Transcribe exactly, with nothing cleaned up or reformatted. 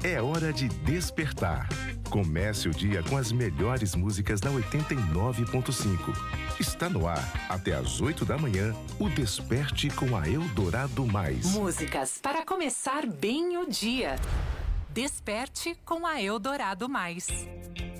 É hora de despertar. Comece o dia com as melhores músicas da oitenta e nove ponto cinco. Está no ar, até às oito da manhã, o Desperte com a Eldorado Mais. Músicas para começar bem o dia. Desperte com a Eldorado Mais.